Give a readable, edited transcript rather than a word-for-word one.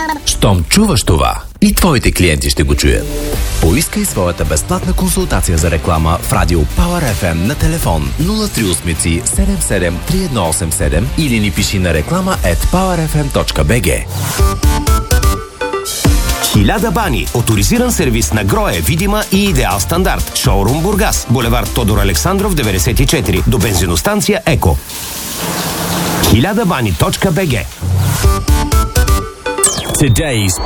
Щом чуваш това, и твоите клиенти ще го чуят. Поискай своята безплатна консултация за реклама в радио Power FM на телефон 038 77 3187 или ни пиши на реклама@powerfm.bg. 1000 бани. Оторизиран сервис на Грое, Видима и Идеал Стандарт. Шоурум Бургас. Булевард Тодор Александров 94. До бензиностанция Еко. 1000bani.bg. Today's